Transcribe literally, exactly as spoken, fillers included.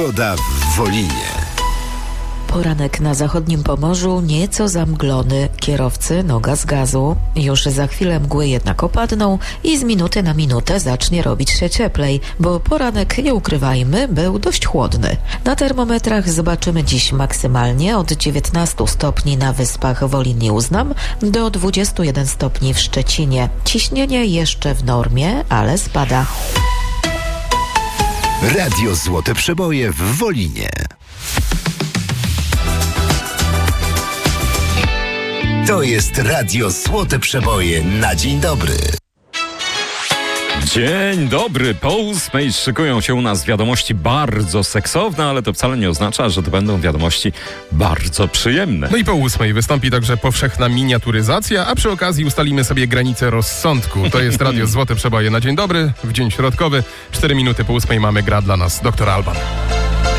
Pogoda w Wolinie. Poranek na zachodnim Pomorzu nieco zamglony. Kierowcy noga z gazu. Już za chwilę mgły jednak opadną i z minuty na minutę zacznie robić się cieplej, bo poranek, nie ukrywajmy, był dość chłodny. Na termometrach zobaczymy dziś maksymalnie od dziewiętnastu stopni na Wyspach Wolin i Uznam do dwudziestu jeden stopni w Szczecinie. Ciśnienie jeszcze w normie, ale spada. Radio Złote Przeboje w Wolinie. To jest Radio Złote Przeboje na dzień dobry. Dzień dobry, po ósmej szykują się u nas wiadomości bardzo seksowne, ale to wcale nie oznacza, że to będą wiadomości bardzo przyjemne. No i po ósmej wystąpi także powszechna miniaturyzacja, a przy okazji ustalimy sobie granice rozsądku. To jest Radio Złote Przeboje na dzień dobry, w dzień środkowy. Cztery minuty po ósmej mamy gra dla nas doktor Alban.